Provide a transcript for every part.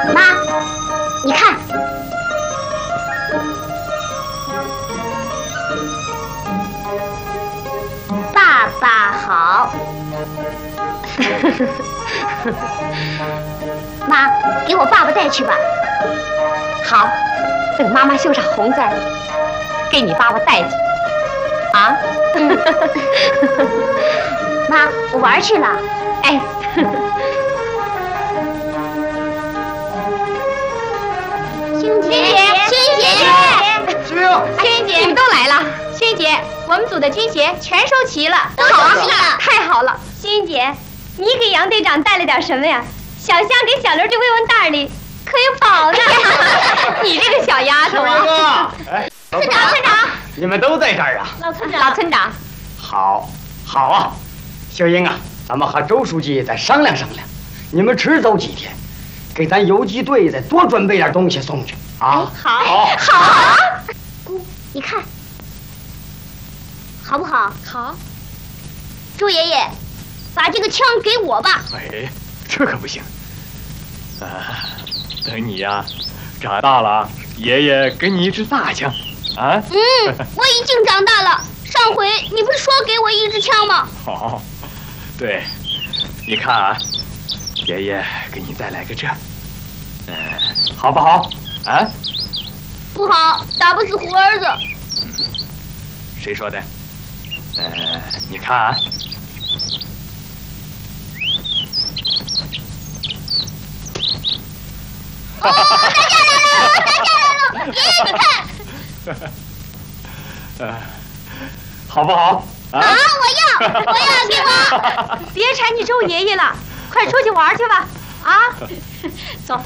妈，你看，爸爸好。妈，给我爸爸带去吧。 好，等妈妈绣上红字儿，给你爸爸带去。啊？ 妈，我玩去了。 哎。 星姐， 志明， 轩姐，你们都来了。轩姐，我们组的军鞋全收齐了。 都收齐了， 太好了。轩姐，你给杨队长带了点什么呀？小香给小刘这慰问袋里可有宝呢。你这个小丫头啊！ 哎， 村长， 你们都在这儿啊？ 老村长， 好啊，秀英啊，咱们和周书记再商量商量，你们迟走几天，给咱游击队再多准备点东西送去啊！ 好。 姑，你看，好不好？ 好。 周爷爷，把这个枪给我吧。 哎，这可不行。等你呀，长大了，爷爷给你一支大枪。啊？ 我已经长大了。上回你不是说给我一支枪吗？ 好，对，你看啊，爷爷给你再来个这，好不好？啊？ 不好，打不死虎儿子。 谁说的？你看啊。 哦，打下来了！爷爷，你看。 好不好？ 啊！我要，给我！ 别缠你周爷爷了，快出去玩去吧！啊，走。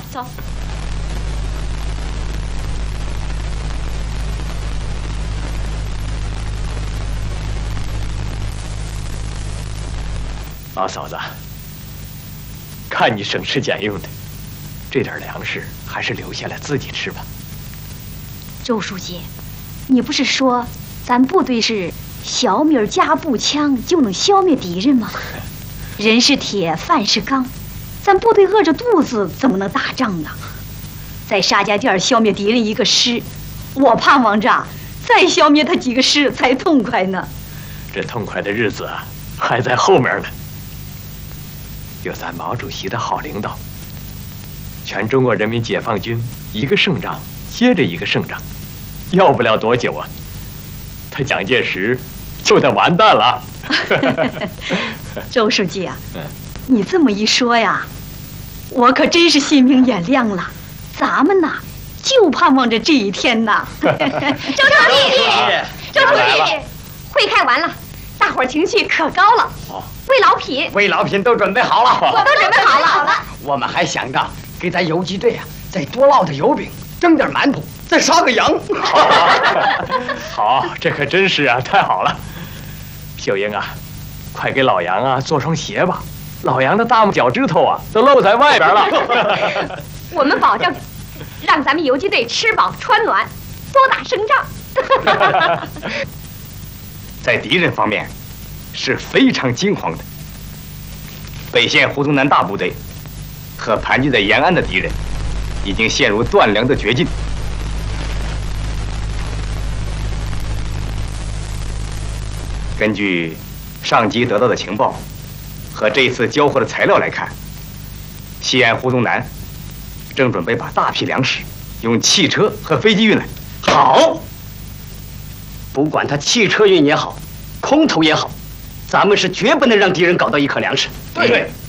老嫂子，看你省吃俭用的，这点粮食还是留下来自己吃吧。 周书记，你不是说咱部队是小米加步枪就能消灭敌人吗？人是铁，饭是钢，咱部队饿着肚子怎么能打仗呢？在沙家店消灭敌人一个师，我盼望着再消灭他几个师才痛快呢。 这痛快的日子啊，还在后面呢。有咱毛主席的好领导，全中国人民解放军一个胜仗接着一个胜仗，要不了多久啊，他蒋介石就得完蛋了。 周书记啊，你这么一说呀，我可真是心明眼亮了。咱们呐，就盼望着这一天呐。 周书记，会开完了，大伙儿情绪可高了。 慰劳品都准备好了， 我都准备好了。 我们还想着给咱游击队啊，再多烙点油饼，蒸点馒头，再杀个羊。 好，这可真是啊，太好了。秀英啊，快给老杨啊做双鞋吧，老杨的大拇脚趾头啊都露在外边了。 我们保证让咱们游击队吃饱穿暖，多打胜仗。 在敌人方面是非常惊慌的。北线胡宗南大部队和盘踞在延安的敌人已经陷入断粮的绝境。根据上级得到的情报和这一次交货的材料来看，西安胡宗南正准备把大批粮食用汽车和飞机运来。好，不管他汽车运也好，空投也好，咱们是绝不能让敌人搞到一颗粮食。 对。